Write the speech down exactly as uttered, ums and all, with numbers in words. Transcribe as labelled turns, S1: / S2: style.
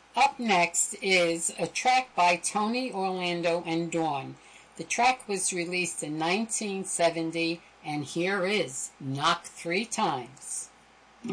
S1: Up next is a track by Tony Orlando and Dawn. The track was released in nineteen seventy, and here is Knock Three Times.